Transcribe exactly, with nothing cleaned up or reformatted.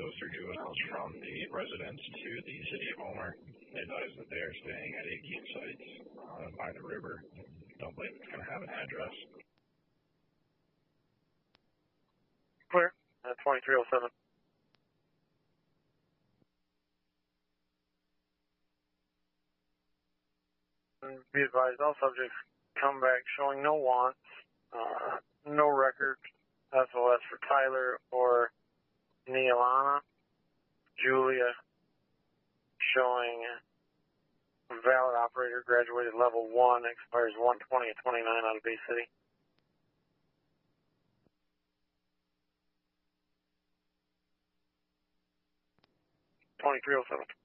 those three juveniles from the residence to the city of Homer. They advise that they are staying at a campsite uh, by the river. Don't believe it's going to have an address. Clear. Uh, twenty-three oh seven. Be advised, all subjects come back showing no wants, uh, no record S O S for Tyler or Nealana. Julia showing valid operator, graduated level one, expires one twenty of twenty-nine out of Bay City. twenty-three oh seven.